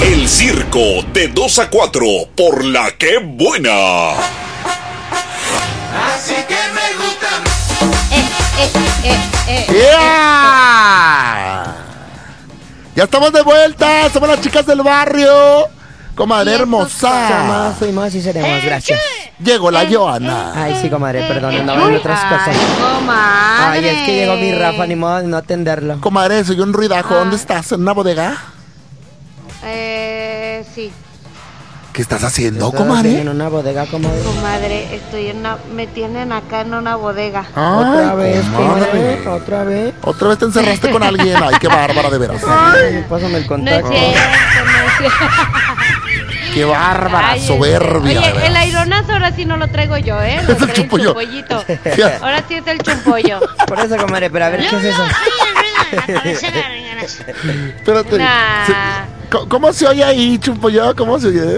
El circo de 2 a 4 por La Que Buena. Así que me gusta. ¡Yeah! Ya estamos de vuelta, somos las chicas del barrio. Comadre hermosa. Somos, fuimos y seremos, gracias. Llegó la Joana. Ay, sí, comadre, perdón, andaba en otras cosas. Comadre. Ay, es que llegó mi Rafa, ni modo de no atenderlo. Comadre, soy un ruidajo. ¿Dónde estás? ¿En una bodega? Sí. ¿Qué estás haciendo, Estaba comadre? en una bodega, comadre. Comadre, me tienen acá en una bodega. Otra vez, comadre. comadre, otra vez. Otra vez te encerraste con alguien. Ay, qué bárbara, de veras. Ay, pásame el No es contacto. cierto, no es cierto. Qué bárbara, Ay, soberbia. de Oye, veras. el aironazo ahora sí no lo traigo yo, ¿eh? Lo Es el trae chumpollo. chumpollito. Ahora sí es el chumpollo. Por eso, comadre, pero a ver, ¿qué es eso? Espérate. Nah. ¿Cómo se oye ahí, Chumpollo? ¿Cómo se oye?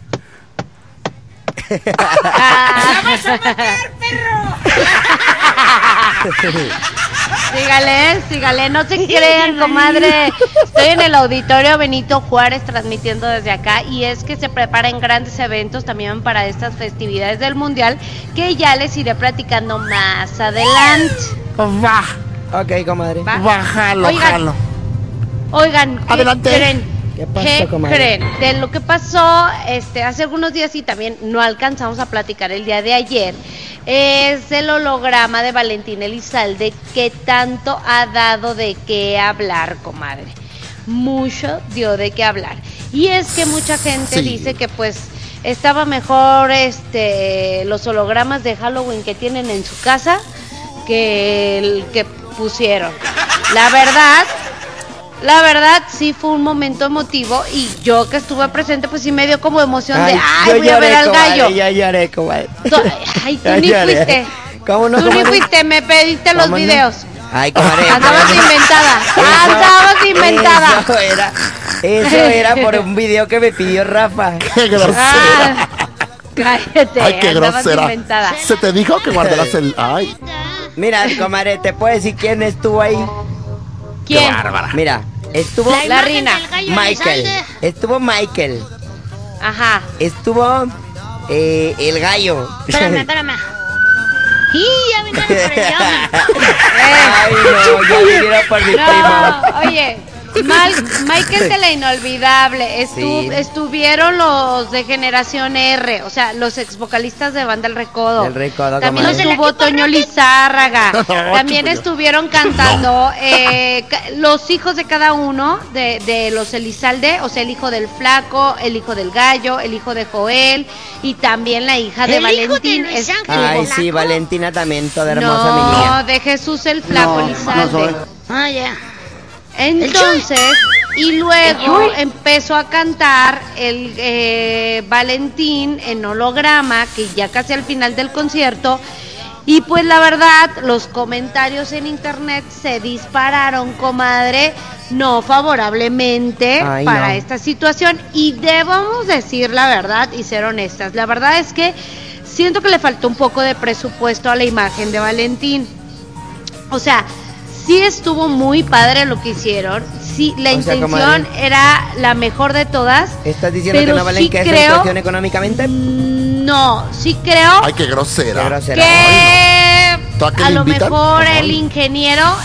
Sígale, no se crean, comadre. Estoy en el auditorio Benito Juárez transmitiendo desde acá y es que se preparan grandes eventos también para estas festividades del Mundial que ya les iré platicando más adelante. Va, Ok, comadre. Va. bájalo, Oigan. jalo. Oigan, ¿qué Adelante. creen? ¿Qué pasó, ¿Qué comadre? creen? De lo que pasó hace algunos días y también no alcanzamos a platicar el día de ayer, es el holograma de Valentín Elizalde que tanto ha dado de qué hablar, comadre. Mucho dio de qué hablar. Y es que mucha gente Sí. dice que pues estaba mejor los hologramas de Halloween que tienen en su casa que el que pusieron. La verdad sí fue un momento emotivo y yo que estuve presente pues sí me dio como emoción de yo voy a ver lloré, al comadre, gallo. Ya lloré, comadre. Ay, tú Ya ni lloré. fuiste. ¿Cómo no, Tú ni comadre? fuiste, me pediste los ¿Cómo no? videos. Ay, comadre. Andabas inventada. Andabas inventada. Eso era por un video que me pidió Rafa. Qué grosera. Ah, cállate. Ay, qué andabas grosera. inventada. Se te dijo que guardaras el... Ay, Mira, comadre, ¿te puedo decir quién estuvo ahí? qué ¿Quién? bárbara. Mira, estuvo La Rina. Michael. Estuvo Michael. Ajá. Estuvo el gallo. Espérame. Y ya vinieron por el llama. Ay, no, ya vinieron por mi primo. No, oye, Michael de la Inolvidable, Sí. estuvieron los de Generación R, o sea, los ex vocalistas de Banda El Recodo. El Recodo, También comadre. estuvo Toño Lizárraga. No, También chupo yo. estuvieron cantando los hijos de cada uno de los Elizalde, o sea, el hijo del Flaco, el hijo del Gallo, el hijo de Joel y también la hija de El hijo de Valentín. Luis Ángel. Ay, sí, Flaco. Valentina también, toda hermosa mi No, niña. de Jesús el Flaco Elizalde. Ah, ya. Entonces, y luego empezó a cantar el Valentín en holograma, que ya casi al final del concierto, y pues la verdad, los comentarios en internet se dispararon, comadre, no favorablemente Ay, para no. esta situación, y debemos decir la verdad y ser honestas. La verdad es que siento que le faltó un poco de presupuesto a la imagen de Valentín. O sea, sí estuvo muy padre lo que hicieron. Sí, la O sea, intención comadre, era la mejor de todas. ¿estás diciendo pero que no valen sí que es en creo- cuestión económicamente? No, sí creo Ay, qué grosera. Qué grosera. que ¿Tú a qué a le lo invitan? mejor Ay. el ingeniero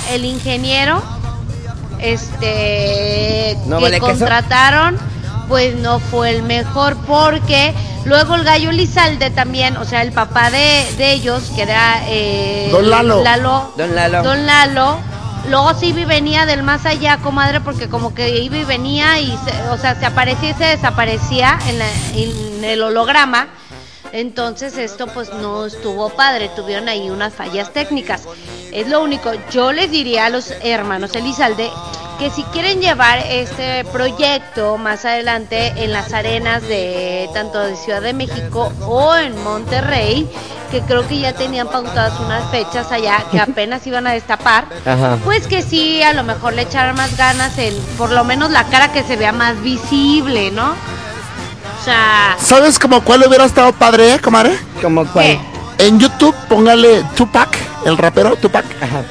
¿No que vale queso? contrataron pues no fue el mejor, porque luego el Gallo Elizalde también, o sea, el papá de ellos, que era Don Lalo. Don Lalo. Don Lalo, luego sí iba y venía del más allá, comadre, porque como que iba y venía y se aparecía y se desaparecía en el holograma. Entonces esto pues no estuvo padre, tuvieron ahí unas fallas técnicas. Es lo único. Yo les diría a los hermanos Elizalde que si quieren llevar este proyecto más adelante en las arenas de tanto de Ciudad de México o en Monterrey, que creo que ya tenían pautadas unas fechas allá que apenas iban a destapar, Ajá. pues que sí, a lo mejor le echaran más ganas en por lo menos la cara, que se vea más visible, ¿no? O sea, ¿Sabes como cuál hubiera estado padre, comadre? ¿Cómo cuál? ¿qué? En YouTube, póngale Tupac, el rapero Tupac. Ajá.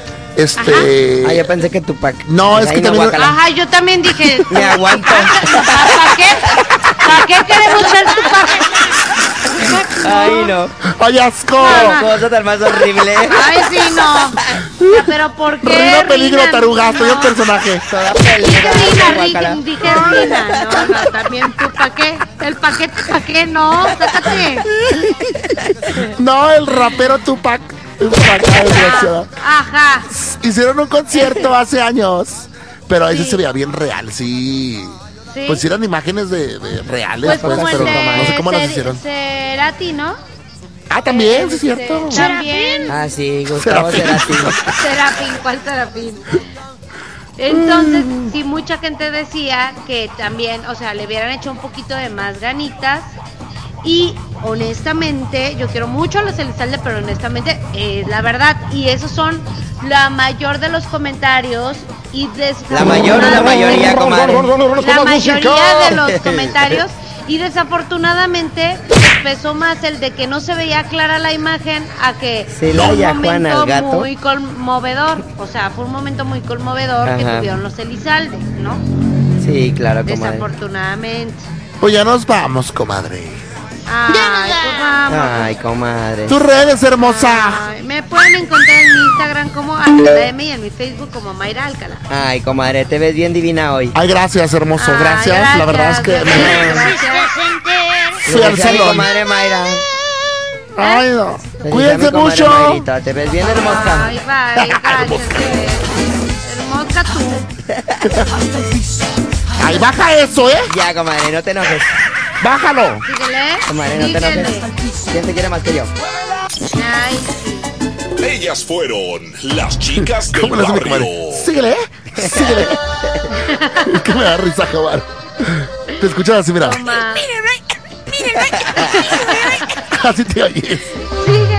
Este... yo pensé que Tupac. No, es Ay, que también- guácala. Ajá, yo también dije, Me aguanto. ¿para qué? no. ¡Ay, asco! Cosa tan más horrible. Ay, sí, no. Ya, pero ¿por qué? Rina Peligro, Rina? taruga, soy el personaje. Toda Dije peluda, guácala. Rina, dije Rina. No, también tú, ¿pa' qué? El paquete, ¿pa' qué? No, sácate. No, el rapero Tupac. Desgraciada. Ajá. Hicieron un concierto hace años, pero ese se veía bien real, sí. Sí. Pues eran imágenes de reales, Pues pues, como el pero de no sé cómo las hicieron. Cerati, ¿no? Ah, también, sí es cierto. También. Ah, sí, Gustavo Cerati. Serafín, ¿cuál Serafín? Entonces, sí, mucha gente decía que también, o sea, le hubieran hecho un poquito de más ganitas. Y honestamente, yo quiero mucho a los Elizalde, pero honestamente es la verdad. Y esos son la mayor de los comentarios. Y La mayor o la mayoría, comadre. La mayoría de los comentarios. Y desafortunadamente pesó más el de que no se veía clara la imagen a que Se la haya Juan al gato. muy conmovedor. O sea, fue un momento muy conmovedor que Ajá. tuvieron los Elizalde, ¿no? Sí, claro, comadre. Desafortunadamente. Pues ya nos vamos, comadre. Ay, pues vamos. Ay, comadre. Tus redes, hermosa. Ay, me pueden encontrar en mi Instagram como Alcala M y en mi Facebook como Mayra Alcala. Ay, comadre, te ves bien divina hoy. Ay, gracias, hermoso, Ay, gracias. La verdad es que fui al Gracias a mi salón. comadre Mayra. Ay, no. Gracias a mi Cuídense comadre mucho. Mayrita, te ves bien hermosa. Ay, bye, cállate. Hermosa tú. Ay, baja eso, ¿eh? Ya, comadre, no te enojes. Bájalo. Síguele. Comadre, no te enojes. ¿Quién te quiere más que yo? Ay, Ellas fueron las chicas del ¿Cómo le hace mi comadre? barrio. Síguele, síguele. Es que me da risa, acabar. Te escuchas así, mira. toma. Así te oyes. Sigue.